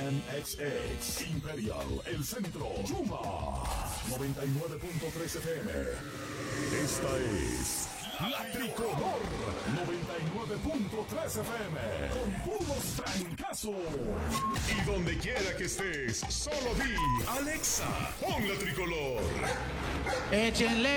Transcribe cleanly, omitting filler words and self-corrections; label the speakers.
Speaker 1: MXX, Imperial, El Centro, Yuma, 99.3 FM. Esta es La Tricolor, 99.3 FM, con puros trancazos. Y donde quiera que estés, solo di, Alexa, pon La Tricolor.
Speaker 2: Échenle